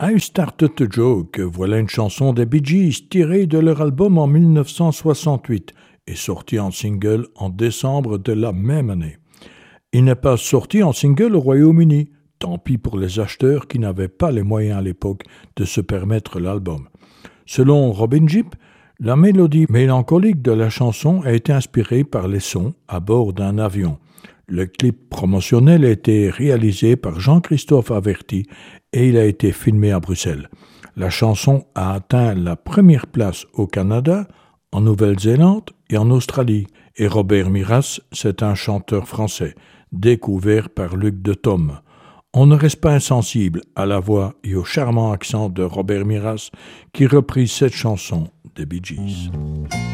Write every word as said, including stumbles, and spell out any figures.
I Started a Joke, voilà une chanson des Bee Gees tirée de leur album en dix-neuf cent soixante-huit et sortie en single en décembre de la même année. Il n'est pas sorti en single au Royaume-Uni, tant pis pour les acheteurs qui n'avaient pas les moyens à l'époque de se permettre l'album. Selon Robin Gibb, la mélodie mélancolique de la chanson a été inspirée par les sons à bord d'un avion. Le clip promotionnel a été réalisé par Jean-Christophe Averty et il a été filmé à Bruxelles. La chanson a atteint la première place au Canada, en Nouvelle-Zélande et en Australie. Et Robert Miras, c'est un chanteur français, découvert par Luc de Thom. On ne reste pas insensible à la voix et au charmant accent de Robert Miras qui reprit cette chanson des Bee Gees.